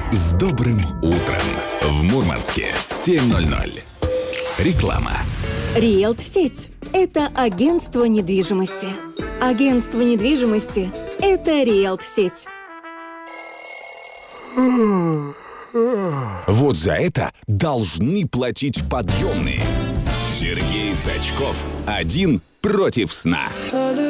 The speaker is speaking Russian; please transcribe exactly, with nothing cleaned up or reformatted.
с добрым утром. В Мурманске семь ноль ноль. Реклама. Риэлт-сеть – это агентство недвижимости. Агентство недвижимости – это Риэлт-сеть. Вот за это должны платить подъемные. Сергей Сачков. Один против сна.